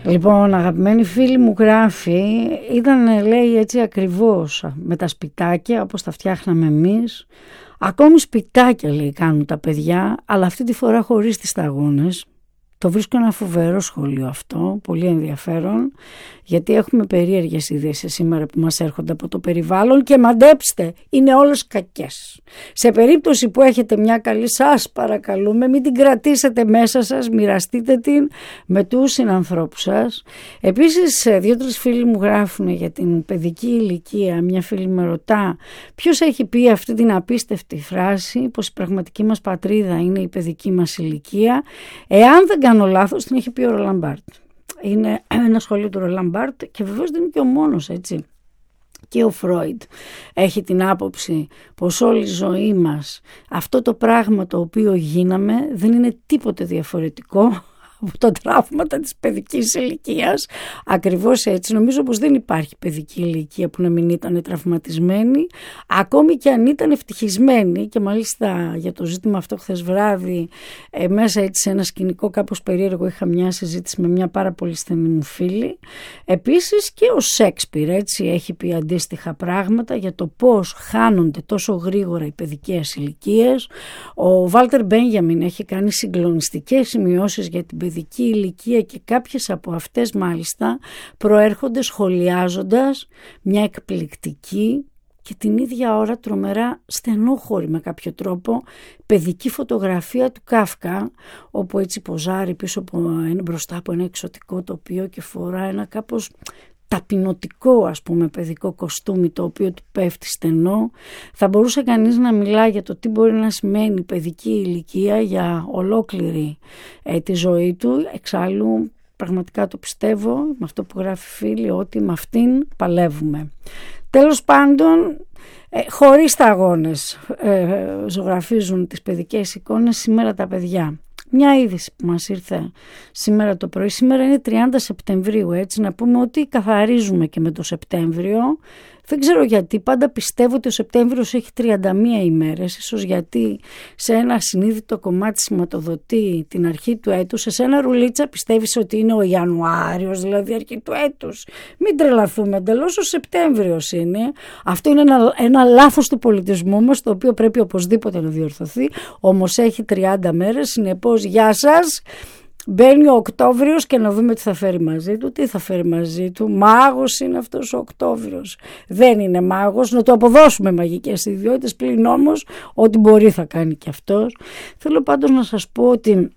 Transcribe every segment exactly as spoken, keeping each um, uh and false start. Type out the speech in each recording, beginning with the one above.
Λοιπόν, αγαπημένη φίλη μου γράφει, ήταν λέει έτσι ακριβώς με τα σπιτάκια όπως τα φτιάχναμε εμείς. Ακόμη σπιτάκια λέει κάνουν τα παιδιά, αλλά αυτή τη φορά χωρίς τις σταγόνες. Το βρίσκω ένα φοβερό σχόλιο αυτό, πολύ ενδιαφέρον, γιατί έχουμε περίεργες ειδήσεις σήμερα που μας έρχονται από το περιβάλλον και μαντέψτε, είναι όλες κακές. Σε περίπτωση που έχετε μια καλή, σας παρακαλούμε, μην την κρατήσετε μέσα σας, μοιραστείτε την με τους συνανθρώπους σας. Επίσης, δύο-τρεις φίλοι μου γράφουν για την παιδική ηλικία. Μια φίλη με ρωτά ποιος έχει πει αυτή την απίστευτη φράση, πως η πραγματική μας πατρίδα είναι η παιδική μας ηλικία. Εάν δεν κάνω λάθος, την έχει πει ο Ρολάν Μπάρτ. Είναι ένα σχόλιο του Ρολάν Μπάρτ και βεβαίως δεν είναι και ο μόνος, έτσι. Και ο Φρόιντ έχει την άποψη πως όλη η ζωή μας, αυτό το πράγμα το οποίο γίναμε, δεν είναι τίποτε διαφορετικό από τα τραύματα της παιδικής ηλικίας. Ακριβώς έτσι. Νομίζω πως δεν υπάρχει παιδική ηλικία που να μην ήταν τραυματισμένη, ακόμη και αν ήταν ευτυχισμένη. Και μάλιστα για το ζήτημα αυτό χθες βράδυ, ε, μέσα έτσι σε ένα σκηνικό κάπως περίεργο, είχα μια συζήτηση με μια πάρα πολύ στενή μου φίλη. Επίσης και ο Σέξπιρ έτσι έχει πει αντίστοιχα πράγματα για το πώς χάνονται τόσο γρήγορα οι παιδικές ηλικίες. Ο Βάλτερ Μπένιαμιν έχει κάνει συγκλονιστικές σημειώσεις για την παιδική ηλικία και κάποιες από αυτές μάλιστα προέρχονται σχολιάζοντας μια εκπληκτική και την ίδια ώρα τρομερά στενόχωρη με κάποιο τρόπο παιδική φωτογραφία του Κάφκα, όπου έτσι ποζάρει πίσω από ένα, μπροστά από ένα εξωτικό τοπίο και φορά ένα κάπως ταπεινωτικό ας πούμε παιδικό κοστούμι, το οποίο του πέφτει στενό. Θα μπορούσε κανείς να μιλά για το τι μπορεί να σημαίνει παιδική ηλικία για ολόκληρη ε, τη ζωή του. Εξάλλου πραγματικά το πιστεύω με αυτό που γράφει φίλη, ότι με αυτήν παλεύουμε. Τέλος πάντων, ε, χωρίς σταγόνες ε, ζωγραφίζουν τις παιδικές εικόνες σήμερα τα παιδιά. Μια είδηση που μας ήρθε σήμερα το πρωί. Σήμερα είναι τριάντα Σεπτεμβρίου, έτσι, να πούμε ότι καθαρίζουμε και με το Σεπτέμβριο. Δεν ξέρω γιατί, πάντα πιστεύω ότι ο Σεπτέμβριος έχει τριάντα μία ημέρες, ίσως γιατί σε ένα συνείδητο κομμάτι σηματοδοτεί την αρχή του έτους. Σε ένα ρουλίτσα πιστεύεις ότι είναι ο Ιανουάριος, δηλαδή αρχή του έτους. Μην τρελαθούμε, εντελώς ο Σεπτέμβριος είναι. Αυτό είναι ένα, ένα λάθος του πολιτισμού μας, το οποίο πρέπει οπωσδήποτε να διορθωθεί. Όμως έχει τριάντα μέρες, συνεπώς γεια σας. Μπαίνει ο Οκτώβριος και να δούμε τι θα φέρει μαζί του. Τι θα φέρει μαζί του? Μάγος είναι αυτός ο Οκτώβριος? Δεν είναι μάγος. Να του αποδώσουμε μαγικές ιδιότητες, πλην όμως ό,τι μπορεί θα κάνει και αυτός. Θέλω πάντως να σας πω ότι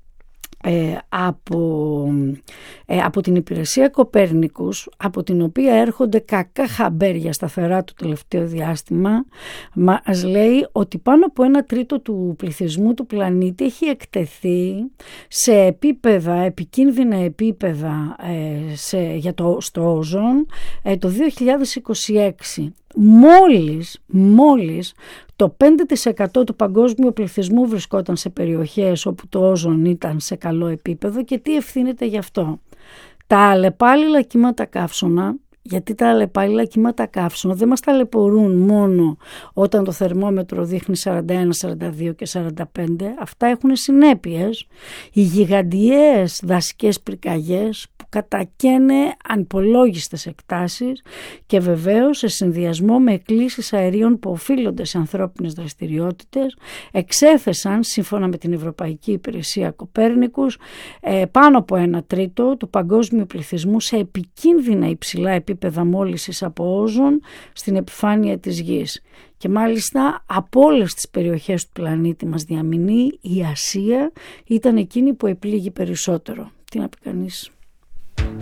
Ε, από, ε, από την υπηρεσία Κοπέρνικους, από την οποία έρχονται κακά χαμπέρια σταθερά το τελευταίο διάστημα, μας λέει ότι πάνω από ένα τρίτο του πληθυσμού του πλανήτη έχει εκτεθεί σε επίπεδα, επικίνδυνα επίπεδα ε, σε, για το, στο όζον ε, το δύο χιλιάδες είκοσι έξι. Μόλις, μόλις το πέντε τοις εκατό του παγκόσμιου πληθυσμού βρισκόταν σε περιοχές όπου το όζον ήταν σε καλό επίπεδο. Και τι ευθύνεται γι' αυτό? Τα αλλεπάλληλα κύματα καύσωνα, γιατί τα αλλεπάλληλα κύματα καύσωνα δεν μας ταλαιπωρούν μόνο όταν το θερμόμετρο δείχνει σαράντα ένα, σαράντα δύο και σαράντα πέντε. Αυτά έχουν συνέπειες. Οι γιγαντιαίες δασικές πυρκαγιές που κατακαίνε ανυπολόγιστες εκτάσεις και βεβαίως σε συνδυασμό με εκκλήσεις αερίων που οφείλονται σε ανθρώπινες δραστηριότητες, εξέθεσαν σύμφωνα με την Ευρωπαϊκή Υπηρεσία Κοπέρνικους πάνω από ένα τρίτο του παγκόσμιου πληθυσμού σε επικίνδυνα υψηλά επίπεδα μόλυνσης από όζον στην επιφάνεια της γης. Και μάλιστα από όλες τις περιοχές του πλανήτη μας διαμηνεί, η Ασία ήταν εκείνη που επλήγει περισσότερο. Τι να πει κανείς?